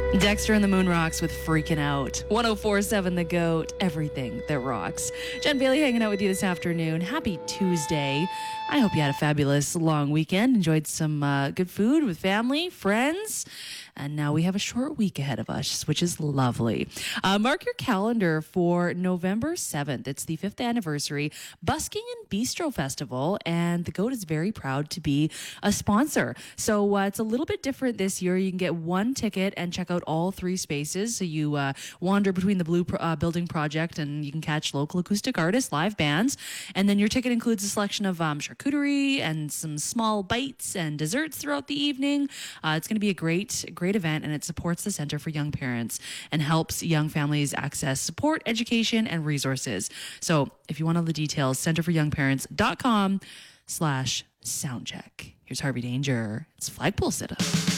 Dexter and the Moon Rocks with Freaking Out. 1047 The Goat, everything that rocks. Jen Bailey hanging out with you this afternoon. Happy Tuesday. I hope you had a fabulous long weekend. Enjoyed some good food with family, friends. And now we have a short week ahead of us, which is lovely. Mark your calendar for November 7th. It's the 5th anniversary Busking and Bistro Festival, and the GOAT is very proud to be a sponsor. So it's a little bit different this year. You can get one ticket and check out all three spaces. So you wander between the Blue Building Project, and you can catch local acoustic artists, live bands. And then your ticket includes a selection of charcuterie and some small bites and desserts throughout the evening. It's going to be a great event, and it supports the Center for Young Parents and helps young families access support, education, and resources. So if you want all the details, centerforyoungparents.com/soundcheck. Here's Harvey Danger. It's Flagpole Sit-Up.